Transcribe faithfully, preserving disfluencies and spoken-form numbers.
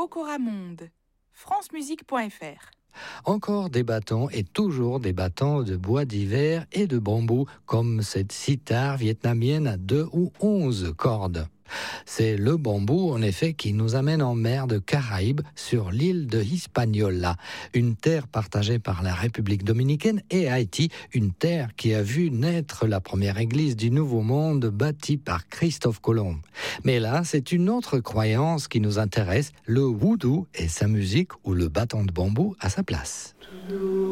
Rocoramonde, francemusique point f r. Encore des bâtons et toujours des bâtons de bois d'hiver et de bambou, comme cette sitar vietnamienne à deux ou onze cordes. C'est le bambou, en effet, qui nous amène en mer de Caraïbes, sur l'île de Hispaniola, une terre partagée par la République dominicaine et Haïti, une terre qui a vu naître la première église du Nouveau Monde bâtie par Christophe Colomb. Mais là, c'est une autre croyance qui nous intéresse, le voodoo et sa musique, ou le bâton de bambou à sa place.